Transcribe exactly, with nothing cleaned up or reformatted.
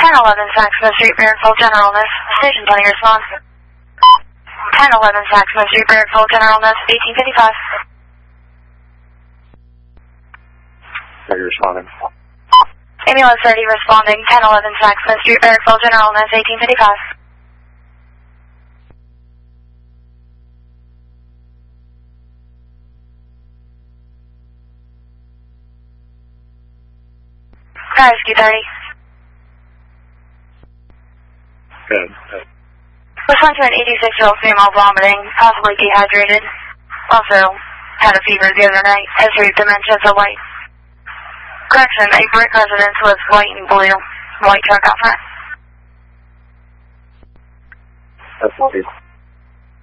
ten eleven Saxon Street, Barrackville, Generalness. Station twenty, response. ten eleven Saxon Street, Barrackville, Generalness, eighteen fifty-five. Are you responding? Ambulance thirty responding, ten eleven Saxon Street, Barrackville, Generalness, eighteen fifty-five. Car Rescue thirty. Good. Respond to an eighty-six-year-old female vomiting, possibly dehydrated. Also, had a fever the other night. History of dementia to white. Correction, a brick residence was white and blue. White truck out front. That's